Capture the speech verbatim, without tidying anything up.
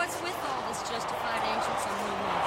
what's with all this justified ancients and new men?